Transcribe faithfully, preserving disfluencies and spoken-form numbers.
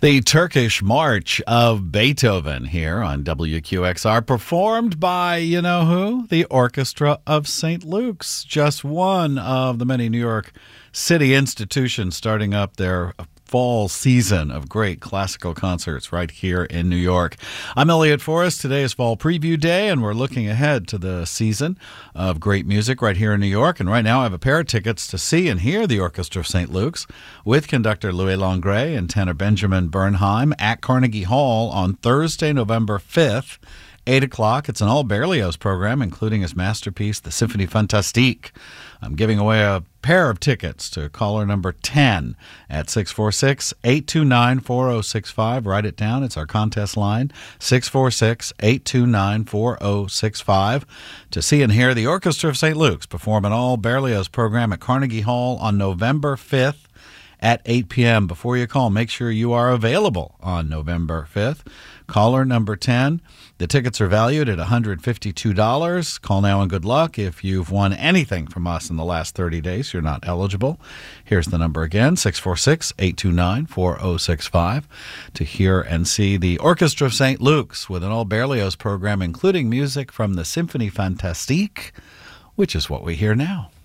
The Turkish March of Beethoven here on W Q X R, performed by, you know who? The Orchestra of Saint Luke's, just one of the many New York City institutions starting up their fall season of great classical concerts right here in New York. I'm Elliot Forrest. Today is Fall Preview Day, and we're looking ahead to the season of great music right here in New York. And right now I have a pair of tickets to see and hear the Orchestra of Saint Luke's with conductor Louis Langret and tenor Benjamin Bernheim at Carnegie Hall on Thursday, November fifth, eight o'clock. It's an all Berlioz program, including his masterpiece, the Symphonie Fantastique. I'm giving away a pair of tickets to caller number ten at six four six, eight two nine, four oh six five. Write it down. It's our contest line, six four six, eight two nine, four oh six five. To see and hear the Orchestra of Saint Luke's perform an all Berlioz program at Carnegie Hall on November fifth at eight p.m. Before you call, make sure you are available on November fifth. Caller number ten. The tickets are valued at one hundred fifty-two dollars. Call now and good luck. If you've won anything from us in the last thirty days, you're not eligible. Here's the number again, six four six, eight two nine, four oh six five, to hear and see the Orchestra of Saint Luke's with an all Berlioz program, including music from the Symphonie Fantastique, which is what we hear now.